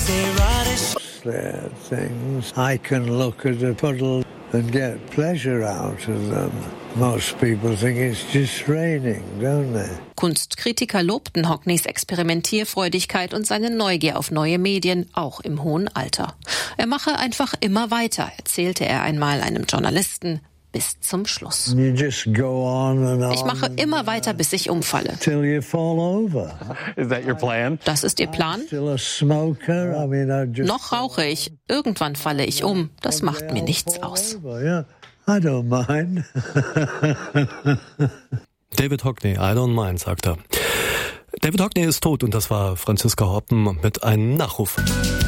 There are things I can look at a puddle and get pleasure out of them. Most people think it's just raining, don't they? Kunstkritiker lobten Hockneys Experimentierfreudigkeit und seine Neugier auf neue Medien, auch im hohen Alter. Er mache einfach immer weiter, erzählte er einmal einem Journalisten, bis zum Schluss. You just go on and on. Ich mache immer weiter, bis ich umfalle. Till you fall over. Is that your plan? Das ist Ihr Plan? Still a smoker. I mean, I just Noch rauche ich. Irgendwann falle ich um. Das macht mir nichts aus. Yeah, I don't mind. David Hockney, I don't mind, sagt er. David Hockney ist tot und das war Franziska Hoppen mit einem Nachruf.